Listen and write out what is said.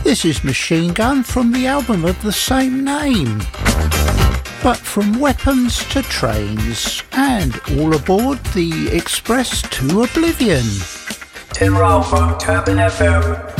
This is Machine Gun from the album of the same name. But from weapons to trains, and all aboard the Express to Oblivion. Tim Roll from Turban FM.